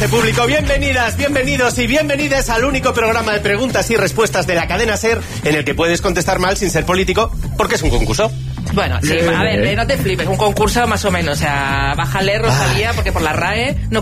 Público, bienvenidas, bienvenidos y bienvenidas al único programa de preguntas y respuestas de la cadena SER en el que puedes contestar mal sin ser político, porque es un concurso. Bueno, sí, a ver, no te flipes, un concurso más o menos, o sea, bájale, Rosalía, porque por la RAE no